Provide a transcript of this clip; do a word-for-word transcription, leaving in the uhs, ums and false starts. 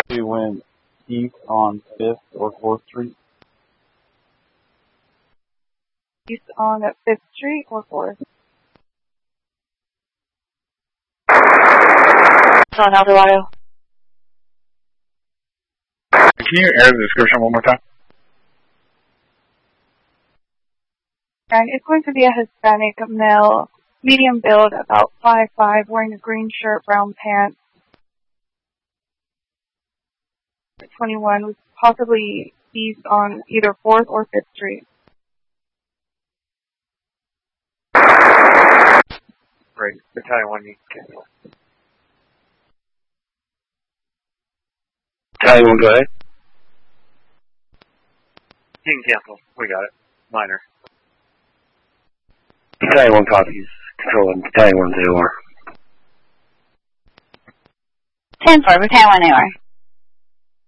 He went east on fifth or fourth Street. East on fifth Street or fourth? On Eldorado. Can you air the description one more time? And it's going to be a Hispanic male, medium build, about five five, wearing a green shirt, brown pants. twenty-one, was possibly east on either fourth or fifth Street. Great. Battalion one, you can cancel. Battalion one, go ahead. You can cancel. We got it. Minor. Battalion one copies. Control one. Battalion one, zero R. ten four, Battalion one, A O R.